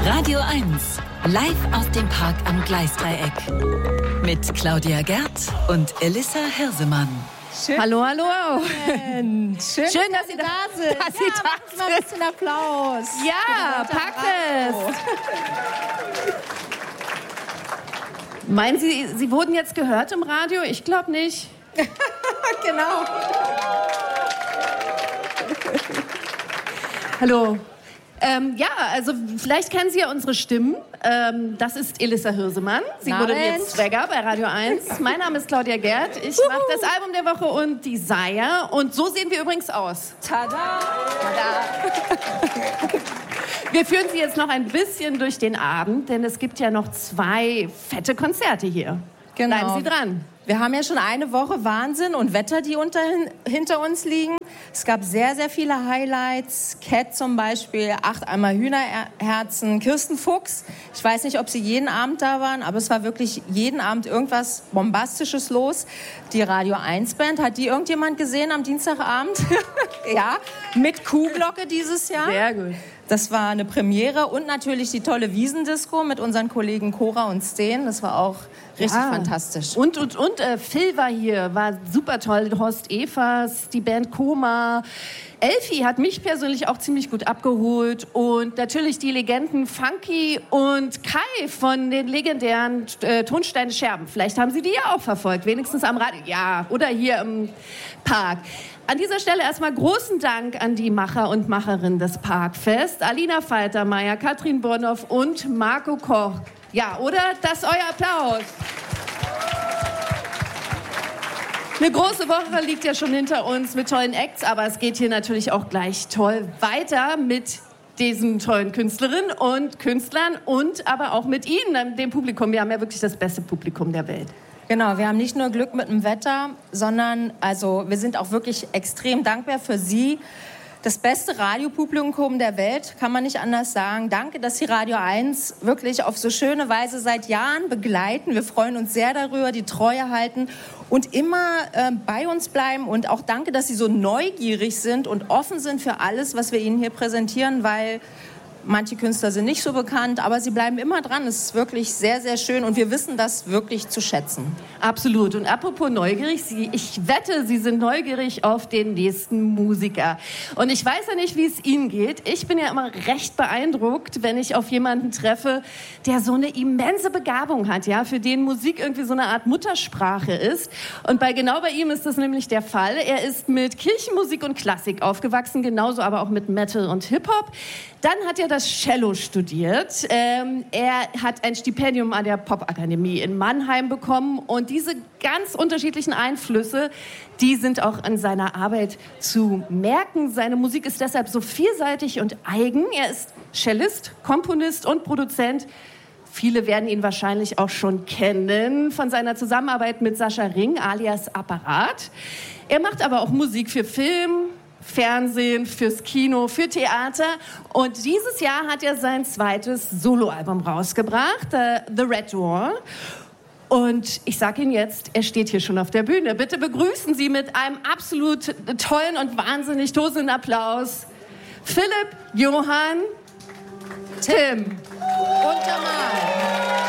Radio 1, live aus dem Park am Gleisdreieck. Mit Claudia Gerd und Elissa Hirsemann. Schön. Hallo, hallo. Schön, dass Sie da sind. Dass Sie da sind. Mal ein bisschen Applaus. Ja, Parkfest. Meinen Sie, Sie wurden jetzt gehört im Radio? Ich glaube nicht. Genau. Hallo. Ja, also vielleicht kennen Sie ja unsere Stimmen. Das ist Elissa Hirsemann. Sie moderiert Swagger bei Radio 1. Mein Name ist Claudia Gerd. Ich mache das Album der Woche und Desire. Und so sehen wir übrigens aus. Tada! Tada! Wir führen Sie jetzt noch ein bisschen durch den Abend, denn es gibt ja noch 2 fette Konzerte hier. Genau. Bleiben Sie dran. Wir haben ja schon eine Woche Wahnsinn und Wetter, die hinter uns liegen. Es gab sehr, sehr viele Highlights. Cat zum Beispiel, 8 Eimer Hühnerherzen, Kirsten Fuchs. Ich weiß nicht, ob Sie jeden Abend da waren, aber es war wirklich jeden Abend irgendwas Bombastisches los. Die Radio 1 Band, hat die irgendjemand gesehen am Dienstagabend? Ja, mit Kuhglocke dieses Jahr. Sehr gut. Das war eine Premiere und natürlich die tolle Wiesendisco mit unseren Kollegen Cora und Steen. Das war auch richtig fantastisch. Und Phil war hier, war super toll. Horst Evers, die Band Koma. Elfi hat mich persönlich auch ziemlich gut abgeholt. Und natürlich die Legenden Funky und Kai von den legendären Tonsteine Scherben. Vielleicht haben Sie die ja auch verfolgt, wenigstens am Radio. Ja, oder hier im Park. An dieser Stelle erstmal großen Dank an die Macher und Macherinnen des Parkfest. Alina Faltermeier, Katrin Bonhoff und Marco Koch. Ja, oder? Das ist euer Applaus. Eine große Woche liegt ja schon hinter uns mit tollen Acts, aber es geht hier natürlich auch gleich toll weiter mit diesen tollen Künstlerinnen und Künstlern und aber auch mit Ihnen, dem Publikum. Wir haben ja wirklich das beste Publikum der Welt. Genau, wir haben nicht nur Glück mit dem Wetter, sondern wir sind auch wirklich extrem dankbar für Sie. Das beste Radiopublikum der Welt, kann man nicht anders sagen. Danke, dass Sie Radio 1 wirklich auf so schöne Weise seit Jahren begleiten. Wir freuen uns sehr darüber, die Treue halten und immer bei uns bleiben. Und auch danke, dass Sie so neugierig sind und offen sind für alles, was wir Ihnen hier präsentieren, weil manche Künstler sind nicht so bekannt, aber sie bleiben immer dran. Es ist wirklich sehr, sehr schön und wir wissen das wirklich zu schätzen. Absolut. Und apropos neugierig, ich wette, Sie sind neugierig auf den nächsten Musiker. Und ich weiß ja nicht, wie es Ihnen geht. Ich bin ja immer recht beeindruckt, wenn ich auf jemanden treffe, der so eine immense Begabung hat, ja, für den Musik irgendwie so eine Art Muttersprache ist. Und genau bei ihm ist das nämlich der Fall. Er ist mit Kirchenmusik und Klassik aufgewachsen, genauso aber auch mit Metal und Hip-Hop. Dann hat er das Cello studiert. Er hat ein Stipendium an der Popakademie in Mannheim bekommen. Und diese ganz unterschiedlichen Einflüsse, die sind auch in seiner Arbeit zu merken. Seine Musik ist deshalb so vielseitig und eigen. Er ist Cellist, Komponist und Produzent. Viele werden ihn wahrscheinlich auch schon kennen von seiner Zusammenarbeit mit Sascha Ring alias Apparat. Er macht aber auch Musik für Film, Fernsehen, fürs Kino, für Theater. Und dieses Jahr hat er sein zweites Soloalbum rausgebracht, The Red Door. Und ich sage Ihnen jetzt, er steht hier schon auf der Bühne. Bitte begrüßen Sie mit einem absolut tollen und wahnsinnig tosenden Applaus Philipp, Johann, Tim Und Jamal.